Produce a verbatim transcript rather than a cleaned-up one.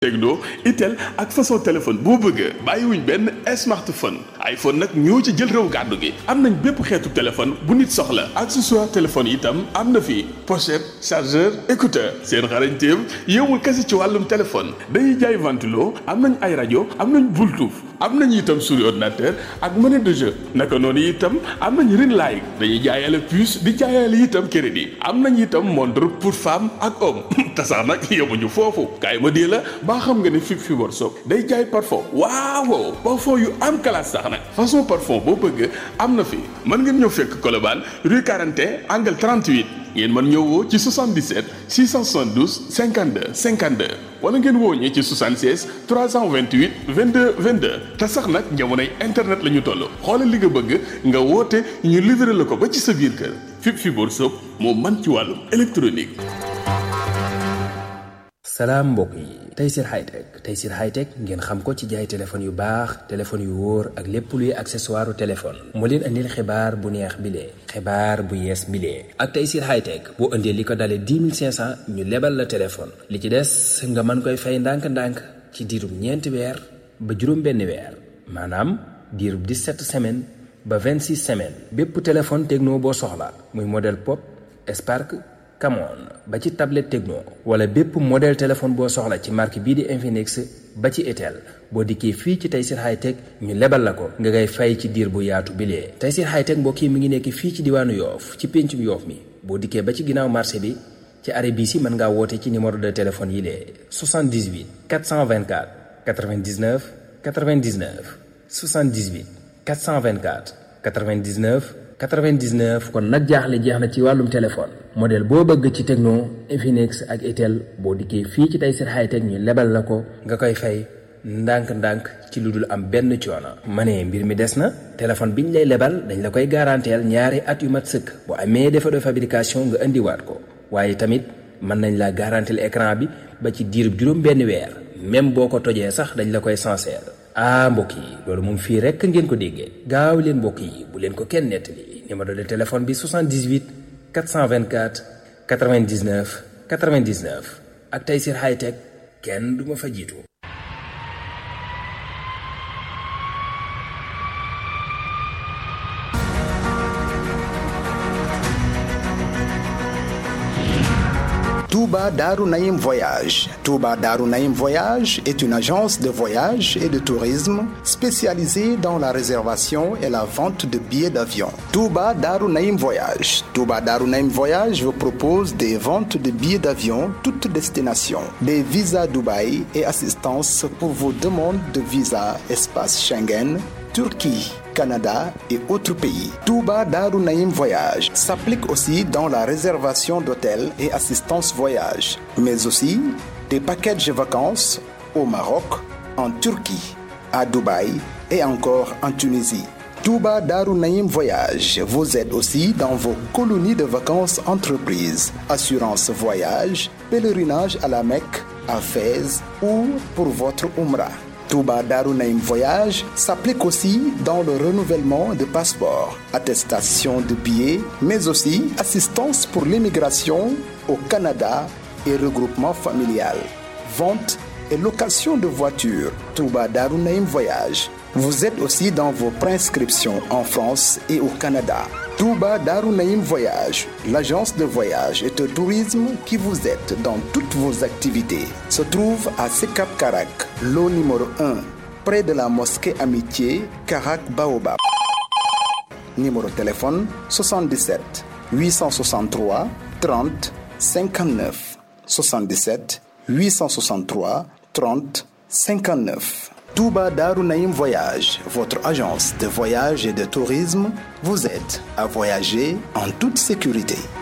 Tecno, Itel ak façon téléphone boo bëgg bàyyiwuñ benn smartphone iPhone nag ñoo ci jël réew gàddu gi am nañ bépp xeetu téléphone bu nit soxla accessoire téléphone itam am na fi pochette chargeur écouteur seen xarañteem yowul kese ci wàllum téléphone dañuy jaay ventilo am nañ ay rajo am nañ Bluetooth am nañ itam souris ordinateur ak monnaie de jeu naka noonu itam am nañ ring light dañuy jaayale puce di jaayale itam crédit am nañ itam montre pour femme ak homme te sax nag yemuñu foofu kaay ma dee la baa xam nga ne fi fi workshop day jaay parfum waaw parfum yu am classe sax nag façon parfum boo bëgg am na fi mën ngeen ñëw fekk Colobane rue quarante et un angle trente-huit ngeen mën ñëw woo ci soixante-dix-sept six cent soixante-douze cinquante-deux cinquante-deux wala ngeen woo ñi ci soixante-seize trois cent vingt-huit vingt-deux vingt-deux te sax nag jamonoy internet la ñu toll xoolal li nga bëgg nga woote ñu livré la ko ba ci sa biir kër fi fi workshop moo man ci wàllum électronique. salaam mbokk yi Tayssir Hightech Tayssir Hightech ngeen xam ko ci jaay téléphone yu baax téléphone yu wóor ak lépp luy accessoire téléphone moo leen andil xibaar bu neex bilee xibaar bu yees bilee ak Tayssir Hightech boo indee li ko dalee dix mille cinq cents ñu lebal la téléphone li ci des nga mën koy fay ndànk-ndànk ci diirub ñeenti weer ba juróom benn weer maanaam diirub dix-sept semaines ba vingt-six semaines bépp téléphone Tecno boo soxla muy modèle Pop Spark Camon ba ci tablette Tecno wala bépp modèle téléphone boo soxla ci marque bii di Infinix ba ci Itel boo dikkee fii ci Tayssir Hightech ñu lebal la ko nga ngay fay ci diir bu yaatu bilee Tayssir Hightech mbokk yi mi ngi nekk fii ci diwaanu Yoof ci péncum Yoof mi boo dikkee ba ci ginnaaw marché bi ci arrêt bii si mën ngaa woote ci numéro de téléphone yi lee soixante-dix-huit quatre cent vingt-quatre quatre-vingt-dix-neuf quatre-vingt-dix-neuf soixante-dix-huit quatre cent vingt-quatre quatre-vingt-dix-neuf quatre-vingt-dix-neuf kon nag jaaxle jeex na ci wàllum téléphone modèle boo bëgg ci Tecno Infinix ak Itel boo dikkee fii ci Tayssir Hightech ñu lebal la ko nga koy fay ndànk-ndànk ci lu dul am benn coono. ma ne mbir mi des na téléphone biñ lay lebal dañ la koy garanteel ñaari at yu mat sëkk bu amee défaut de fabrication nga indiwaat ko waaye tamit mën nañ la garanteel écran bi ba ci diirub juróom benn weer même boo ko tojee sax dañ la koy sincère. ah mbokk yi loolu moom fii rekk ngeen ko déggee gaaw leen mbokk yi bu leen ko kenn nettali numéro de téléphone bi soixante-dix-huit quatre cent vingt-quatre quatre-vingt-dix-neuf quatre-vingt-dix-neuf ak Tayssir Hightech kenn du ma fa jiitu. Touba Darou Naïm Voyage. Touba Darou Naïm Voyage est une agence de voyage et de tourisme spécialisée dans la réservation et la vente de billets d'avion. Touba Darou Naïm Voyage. Touba Darou Naïm Voyage vous propose des ventes de billets d'avion toutes destinations, des visas Dubaï et assistance pour vos demandes de visa espace Schengen, Turquie, Canada et autres pays. Touba Darou Naïm Voyage s'applique aussi dans la réservation d'hôtels et assistance voyage, mais aussi des packages de vacances au Maroc, en Turquie, à Dubaï et encore en Tunisie. Touba Darou Naïm Voyage vous aide aussi dans vos colonies de vacances entreprises, assurance voyage, pèlerinage à la Mecque, à Fès ou pour votre Umrah. Touba Darou Naïm Voyage s'applique aussi dans le renouvellement de passeports, attestation de billets, mais aussi assistance pour l'immigration au Canada et regroupement familial, vente et location de voitures. Touba Darou Naïm Voyage vous aide aussi dans vos prescriptions en France et au Canada. Touba Darou Naïm Voyage, l'agence de voyage et de tourisme qui vous aide dans toutes vos activités, se trouve à Sekap Karak, lot numéro un, près de la mosquée Amitié, Karak Baobab. Numéro de téléphone soixante-dix-sept huit cent soixante-trois trente cinquante-neuf. soixante-dix-sept huit cent soixante-trois trente cinquante-neuf. Touba Darou Naïm Voyage, votre agence de voyage et de tourisme, vous aide à voyager en toute sécurité.